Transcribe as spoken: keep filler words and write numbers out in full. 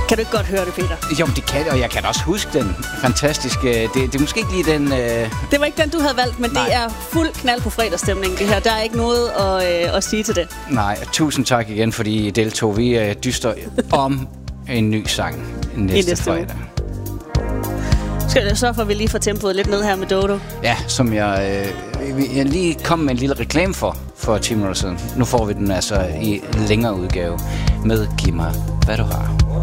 Kan du ikke godt høre det, Peter? Jo, men det kan og jeg kan også huske den fantastiske. Det, det er måske ikke lige den... Øh... Det var ikke den, du havde valgt, men Nej. Det er fuld knald på fredagsstemningen, det her. Der er ikke noget at, øh, at sige til det. Nej, tusind tak igen, fordi I deltog. Vi øh, dyster om en ny sang næste, næste fredag. Skal jeg sørge for, at vi lige får tempoet lidt ned her med Dodo? Ja, som jeg, øh, jeg lige kom med en lille reklame for, for ti minutter siden. Nu får vi den altså i længere udgave med Giv mig, hvad du har.